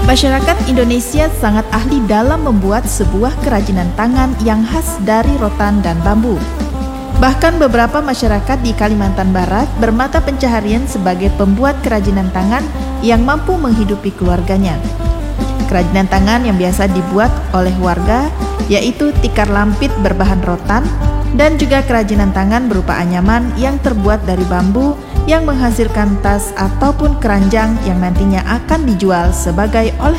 Masyarakat Indonesia sangat ahli dalam membuat sebuah kerajinan tangan yang khas dari rotan dan bambu. Bahkan beberapa masyarakat di Kalimantan Barat bermata pencaharian sebagai pembuat kerajinan tangan yang mampu menghidupi keluarganya. Kerajinan tangan yang biasa dibuat oleh warga yaitu tikar lampit berbahan rotan dan juga kerajinan tangan berupa anyaman yang terbuat dari bambu yang menghasilkan tas ataupun keranjang yang nantinya akan dijual sebagai oleh-oleh.